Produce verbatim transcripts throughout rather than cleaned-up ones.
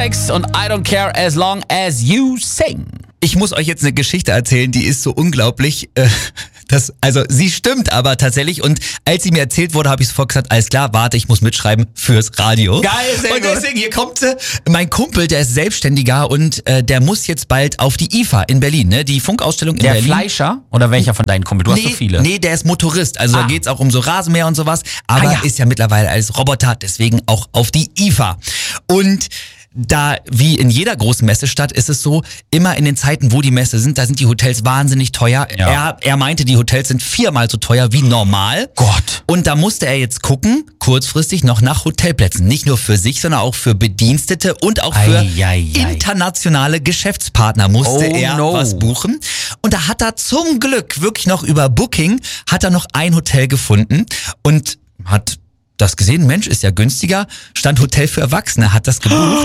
Und I don't care as long as you sing. Ich muss euch jetzt eine Geschichte erzählen, die ist so unglaublich. Äh, das, also sie stimmt aber tatsächlich. Und als sie mir erzählt wurde, habe ich sofort gesagt, alles klar, warte, ich muss mitschreiben fürs Radio. Geil, sehr Und gut. deswegen, hier kommt sie. Mein Kumpel, der ist Selbstständiger und äh, der muss jetzt bald auf die I F A in Berlin, ne? Die Funkausstellung in Der Berlin. Fleischer? Oder welcher von deinen Kumpel? Du hast nee, so viele. Nee, der ist Motorist. Also Ah. da geht's auch um so Rasenmäher und sowas. Aber Ah, ja. ist ja mittlerweile als Roboter, deswegen auch auf die I F A. Und da, wie in jeder großen Messestadt, ist es so, immer in den Zeiten, wo die Messe sind, da sind die Hotels wahnsinnig teuer. Ja. Er, er meinte, die Hotels sind viermal so teuer wie normal. Gott. Und da musste er jetzt gucken, kurzfristig noch nach Hotelplätzen. Nicht nur für sich, sondern auch für Bedienstete und auch für Ei, ei, ei. internationale Geschäftspartner musste Oh, er no. was buchen. Und da hat er zum Glück wirklich noch über Booking, hat er noch ein Hotel gefunden und hat das gesehen, Mensch, ist ja günstiger, stand Hotel für Erwachsene, hat das gebucht.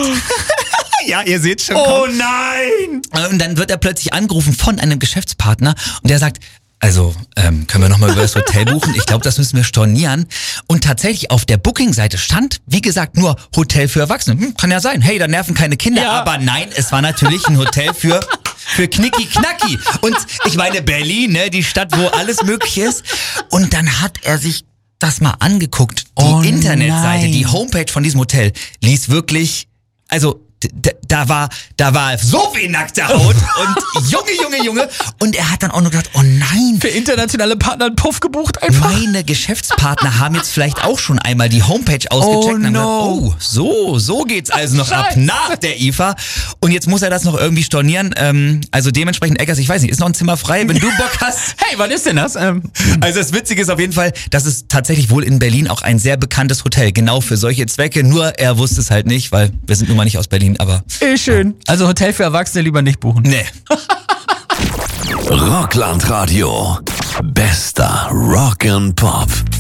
Ja, ihr seht schon. Oh nein! Und dann wird er plötzlich angerufen von einem Geschäftspartner und der sagt, also ähm, können wir nochmal über das Hotel buchen? Ich glaube, das müssen wir stornieren. Und tatsächlich auf der Booking-Seite stand, wie gesagt, nur Hotel für Erwachsene. Hm, kann ja sein. Hey, da nerven keine Kinder. Ja. Aber nein, es war natürlich ein Hotel für... Für Knicki Knacki. Und ich meine, Berlin, ne, die Stadt, wo alles möglich ist. Und dann hat er sich das mal angeguckt. Die Oh Internetseite, nein. die Homepage von diesem Hotel ließ wirklich, also d- d- da war, da war so viel nackte Haut und Junge, Junge, Junge. Und er hat dann auch nur gedacht, oh nein, Für internationale Partner einen Puff gebucht einfach. meine Geschäftspartner haben jetzt vielleicht auch schon einmal die Homepage ausgecheckt Oh und haben no. gedacht, oh, so, so geht's also noch ab Scheiße. nach der I F A. Und jetzt muss er das noch irgendwie stornieren. Ähm, also dementsprechend, Eggers, ich weiß nicht, ist noch ein Zimmer frei, wenn du Bock hast? Hey, was ist denn das? Ähm, Also das Witzige ist auf jeden Fall, dass es tatsächlich wohl in Berlin auch ein sehr bekanntes Hotel, genau für solche Zwecke. Nur er wusste es halt nicht, weil wir sind nun mal nicht aus Berlin, aber eh schön. Also Hotel für Erwachsene lieber nicht buchen. nee. Rockland Radio. Bester Rock and Pop.